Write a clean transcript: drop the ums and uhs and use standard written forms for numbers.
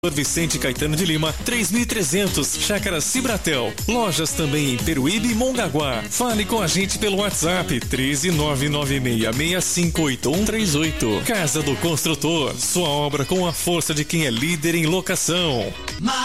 Vicente Caetano de Lima, 3300, Chácara Cibratel. Lojas também em Peruíbe e Mongaguá. Fale com a gente pelo WhatsApp 13996658138. Casa do Construtor, sua obra com a força de quem é líder em locação.